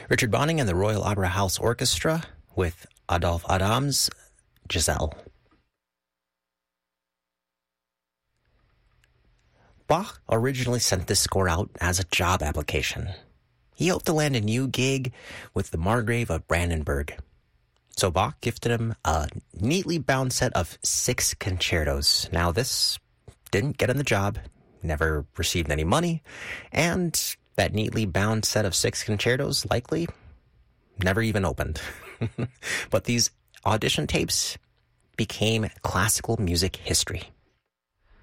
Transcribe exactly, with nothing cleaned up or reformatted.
Richard Bonning and the Royal Opera House Orchestra with Adolphe Adam's Giselle. Bach originally sent this score out as a job application. He hoped to land a new gig with the Margrave of Brandenburg. So Bach gifted him a neatly bound set of six concertos. Now, this didn't get him the job, never received any money, and that neatly bound set of six concertos likely never even opened. But these audition tapes became classical music history.